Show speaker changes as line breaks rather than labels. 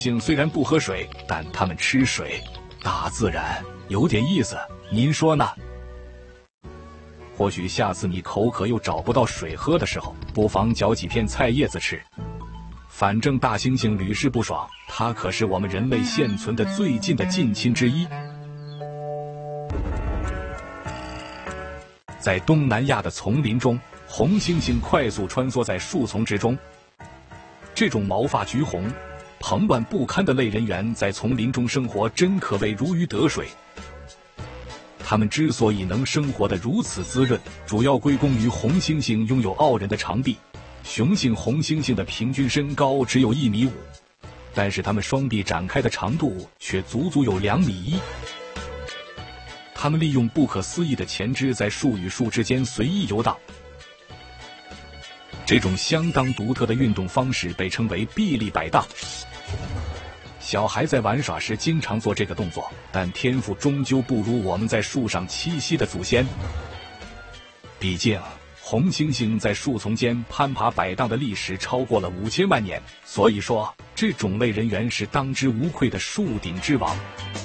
猩虽然不喝水，但它们吃水。大自然有点意思，您说呢？或许下次你口渴又找不到水喝的时候，不妨嚼几片菜叶子吃。反正大猩猩屡试不爽，它可是我们人类现存的最近的近亲之一。在东南亚的丛林中，红猩猩快速穿梭在树丛之中。这种毛发橘红、蓬乱不堪的类人猿在丛林中生活，真可谓如鱼得水。它们之所以能生活得如此滋润，主要归功于红猩猩拥有傲人的长臂。雄性红猩猩的平均身高只有1.5米，但是它们双臂展开的长度却足足有2.1米。它们利用不可思议的前肢在树与树之间随意游荡。这种相当独特的运动方式被称为臂力摆荡。小孩在玩耍时经常做这个动作，但天赋终究不如我们在树上栖息的祖先。毕竟，红猩猩在树丛间攀爬摆荡的历史超过了5000万年，所以说，这种类人猿是当之无愧的树顶之王。